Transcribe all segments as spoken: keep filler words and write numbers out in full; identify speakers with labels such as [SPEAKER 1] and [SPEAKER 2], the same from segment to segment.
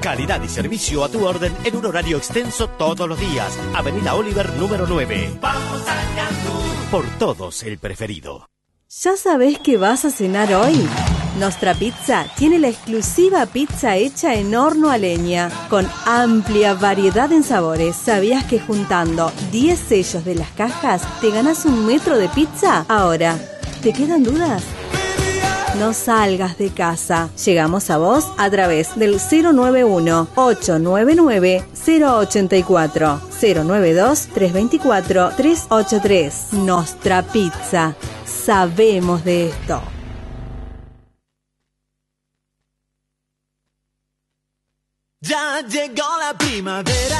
[SPEAKER 1] Calidad y servicio a tu orden en un horario extenso todos los días. Avenida Oliver número nueve.
[SPEAKER 2] Vamos a Cantú.
[SPEAKER 1] Por todos el preferido.
[SPEAKER 3] ¿Ya sabés qué vas a cenar hoy? Nostra Pizza tiene la exclusiva pizza hecha en horno a leña, con amplia variedad en sabores. ¿Sabías que juntando diez sellos de las cajas te ganas un metro de pizza? Ahora, ¿te quedan dudas? No salgas de casa. Llegamos a vos a través del cero nueve uno, ocho nueve nueve, cero ocho cuatro, cero nueve dos, tres dos cuatro, tres ocho tres. Nostra Pizza. Sabemos de esto.
[SPEAKER 2] Ya llegó la primavera.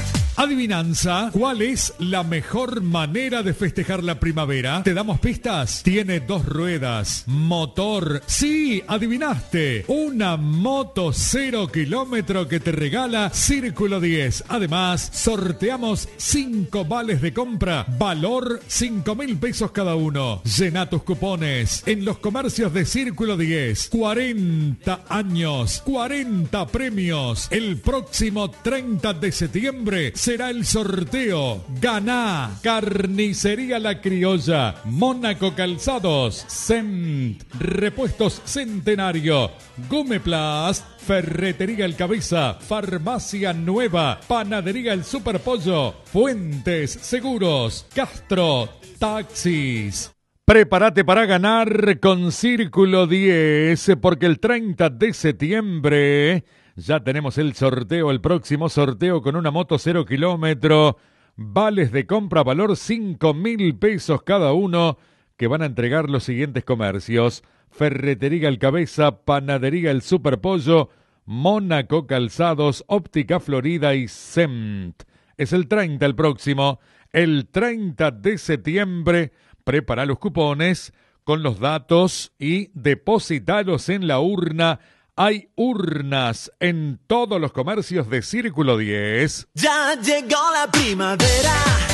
[SPEAKER 4] Adivinanza, ¿cuál es la mejor manera de festejar la primavera? ¿Te damos pistas? Tiene dos ruedas, motor. Sí, adivinaste. Una moto cero kilómetro que te regala Círculo diez. Además, sorteamos cinco vales de compra, valor cinco mil pesos cada uno. Llena tus cupones en los comercios de Círculo diez. cuarenta años, cuarenta premios. El próximo treinta de septiembre será el sorteo. Ganá Carnicería La Criolla, Mónaco Calzados, Cent, Repuestos Centenario, Gumeplast, Ferretería El Cabeza, Farmacia Nueva, Panadería El Superpollo, Fuentes Seguros, Castro, Taxis. Prepárate para ganar con Círculo diez, porque el treinta de septiembre ya tenemos el sorteo, el próximo sorteo con una moto cero kilómetro, vales de compra valor cinco mil pesos cada uno, que van a entregar los siguientes comercios: Ferretería El Cabeza, Panadería El Superpollo, Mónaco Calzados, Óptica Florida y Cent. Es el treinta el próximo, el treinta de septiembre. Prepara los cupones con los datos y depositalos en la urna. Hay urnas en todos los comercios de Círculo diez.
[SPEAKER 2] Ya llegó la primavera.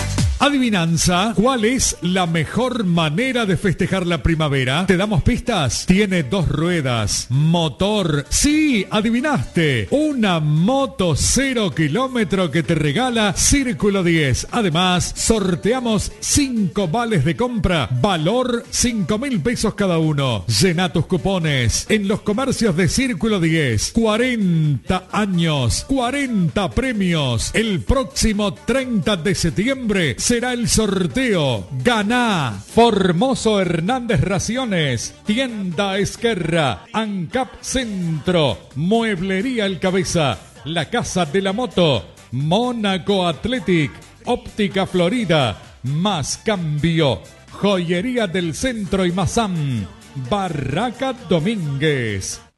[SPEAKER 4] Adivinanza, ¿cuál es la mejor manera de festejar la primavera? ¿Te damos pistas? Tiene dos ruedas, motor. Sí, adivinaste. Una moto cero kilómetro que te regala Círculo diez. Además, sorteamos cinco vales de compra, valor cinco mil pesos cada uno. Llena tus cupones en los comercios de Círculo diez. cuarenta años, cuarenta premios. El próximo treinta de septiembre será el sorteo. Ganá Formoso Hernández Raciones, Tienda Esquerra, ANCAP Centro, Mueblería El Cabeza, La Casa de la Moto, Mónaco Athletic, Óptica Florida, Más Cambio, Joyería del Centro y Mazam, Barraca Domínguez.